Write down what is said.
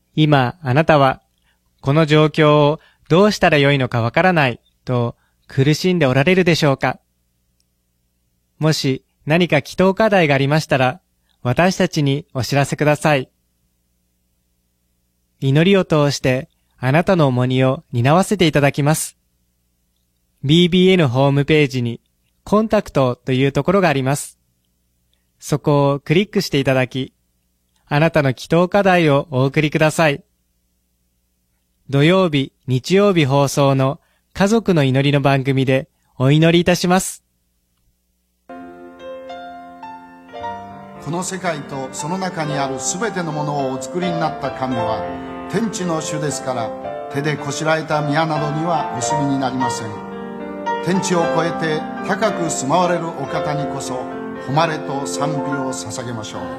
今あなたはこの状況をどうしたらよいのかわからないと苦しんでおられるでしょうか。もし何か祈祷課題がありましたら、私たちにお知らせください。祈りを通してあなたの重荷を担わせていただきます。BBN ホームページにコンタクトというところがあります。そこをクリックしていただき、あなたの祈祷課題をお送りください。土曜日、日曜日放送の家族の祈りの番組でお祈りいたします。 この世界とその中にあるすべてのものをお作りになった神は天地の主ですから、手でこしらえた宮などにはお住みになりません。天地を超えて高く住まわれるお方にこそ誉れと賛美を捧げましょう。